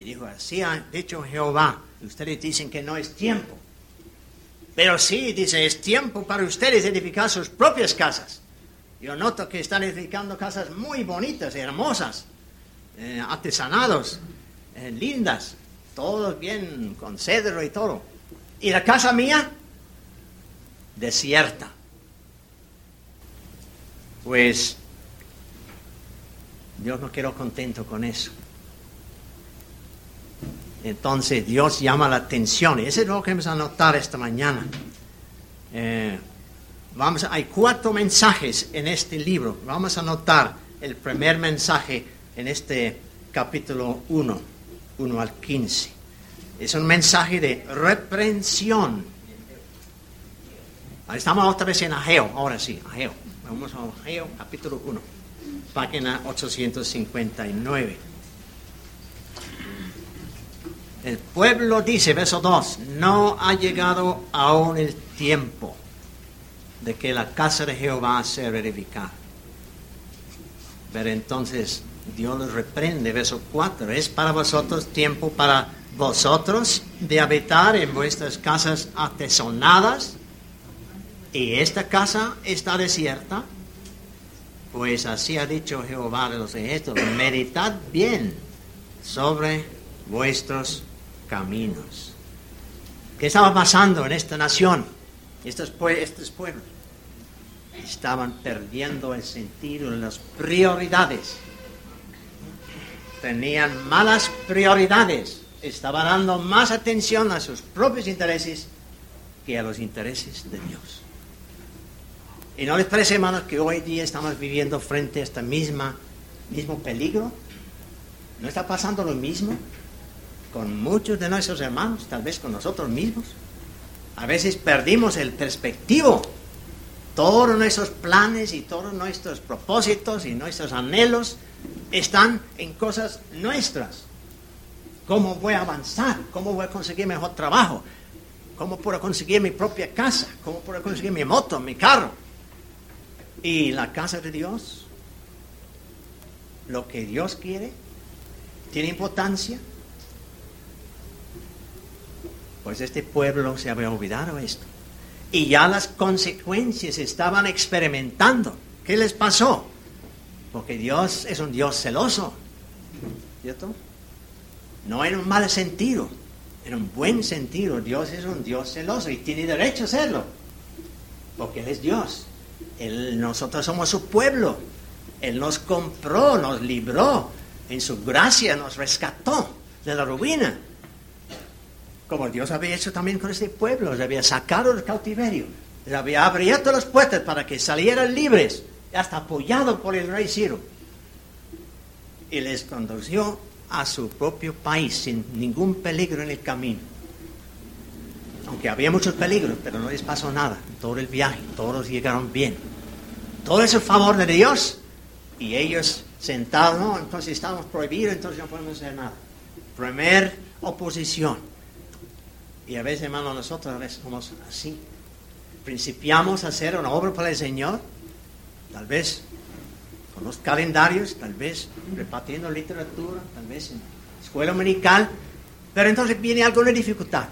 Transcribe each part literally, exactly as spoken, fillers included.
Y dijo, así ha dicho Jehová. Ustedes dicen que no es tiempo. Pero sí, dice, es tiempo para ustedes edificar sus propias casas. Yo noto que están edificando casas muy bonitas, hermosas, eh, artesanados, eh, lindas, todo bien con cedro y todo. ¿Y la casa mía? Desierta. Pues Dios no quedó contento con eso. Entonces Dios llama la atención, y eso es lo que vamos a notar esta mañana. Eh, vamos a, hay cuatro mensajes en este libro. Vamos a notar el primer mensaje en este capítulo uno, uno al quince. Es un mensaje de reprensión. Estamos otra vez en Ageo, ahora sí, Ageo. Vamos a Ageo, capítulo uno, página ochocientos cincuenta y nueve. El pueblo dice, verso dos, no ha llegado aún el tiempo de que la casa de Jehová sea edificada. Pero entonces Dios los reprende, verso cuatro, es para vosotros tiempo para vosotros de habitar en vuestras casas artesonadas, y esta casa está desierta. Pues así ha dicho Jehová de los ejércitos, meditad bien sobre vuestros caminos. ¿Qué estaba pasando en esta nación? Estos, pue- estos pueblos estaban perdiendo el sentido de las prioridades. Tenían malas prioridades. Estaban dando más atención a sus propios intereses que a los intereses de Dios. ¿Y no les parece, hermanos, que hoy día estamos viviendo frente a este misma, mismo peligro? ¿No está pasando lo mismo con muchos de nuestros hermanos, tal vez con nosotros mismos? A veces perdimos el perspectivo. Todos nuestros planes y todos nuestros propósitos y nuestros anhelos están en cosas nuestras. ¿Cómo voy a avanzar? ¿Cómo voy a conseguir mejor trabajo? ¿Cómo puedo conseguir mi propia casa? ¿Cómo puedo conseguir mi moto, mi carro? ¿Y la casa de Dios? ¿Lo que Dios quiere? ¿Tiene importancia? Pues este pueblo se había olvidado esto. Y ya las consecuencias estaban experimentando. ¿Qué les pasó? Porque Dios es un Dios celoso, ¿cierto? No en un mal sentido, en un buen sentido. Dios es un Dios celoso y tiene derecho a serlo, porque Él es Dios. Él, nosotros somos su pueblo. Él nos compró, nos libró, en su gracia nos rescató de la ruina. Como Dios había hecho también con este pueblo, les había sacado del cautiverio, les había abierto las puertas para que salieran libres, hasta apoyado por el rey Ciro, y les condució a su propio país sin ningún peligro en el camino. Aunque había muchos peligros, pero no les pasó nada en todo el viaje, todos llegaron bien. Todo eso es favor de Dios, y ellos sentados, no, entonces estamos prohibidos, entonces no podemos hacer nada. Primer oposición. Y a veces, hermano, nosotros a veces somos así. Principiamos a hacer una obra para el Señor, tal vez con los calendarios, tal vez repartiendo literatura, tal vez en escuela dominical, pero entonces viene alguna dificultad.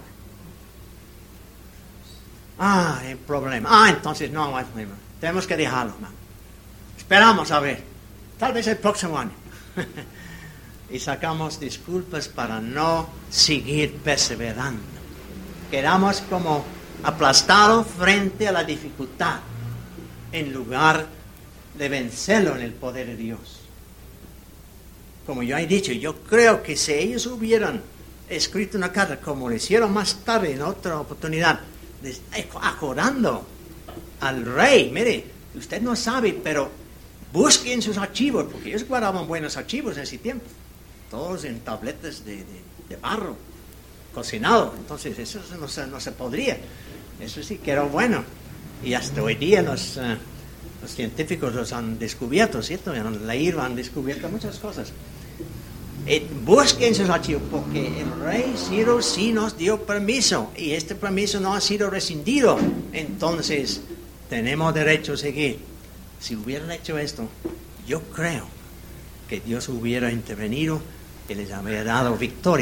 Ah, hay problema. Ah, entonces no hay problema. Tenemos que dejarlo, hermano. Esperamos a ver. Tal vez el próximo año. Y sacamos disculpas para no seguir perseverando. Quedamos como aplastados frente a la dificultad, en lugar de vencerlo en el poder de Dios. Como yo he dicho, yo creo que si ellos hubieran escrito una carta, como lo hicieron más tarde en otra oportunidad, acordando al rey, mire, usted no sabe, pero busquen sus archivos, porque ellos guardaban buenos archivos en ese tiempo, todos en tabletas de, de, de barro, cocinado. Entonces eso no se, no se podría, eso sí que era bueno, y hasta hoy día los, uh, los científicos los han descubierto, ¿cierto? Han leído, han descubierto muchas cosas. Eh, busquen sus archivos, porque el rey Ciro sí nos dio permiso, y este permiso no ha sido rescindido. Entonces tenemos derecho a seguir. Si hubieran hecho esto, yo creo que Dios hubiera intervenido y les habría dado victoria.